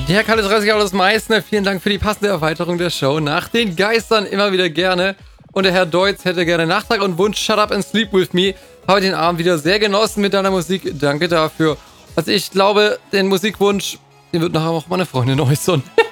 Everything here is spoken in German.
Der Kalle 30 aus Meißner, vielen Dank für die passende Erweiterung der Show. Nach den Geistern immer wieder gerne. Und der Herr Deutz hätte gerne Nachtrag und Wunsch Shut Up and Sleep With Me. Habe den Abend wieder sehr genossen mit deiner Musik. Danke dafür. Also ich glaube, den Musikwunsch, den wird nachher auch meine Freundin äußern.